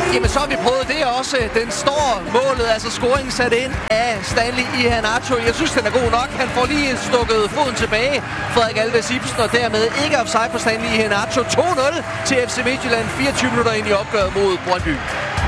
Jamen, så har vi prøvet det også. Den står målet, altså scoringen sat ind af Stanley Iheanacho. Jeg synes, den er god nok. Han får lige stukket foden tilbage. Frederik Alves Ibsen, og dermed ikke offside på Stanley Iheanacho. 2-0 til FC Midtjylland, 24 minutter ind i opgøret mod Brøndby.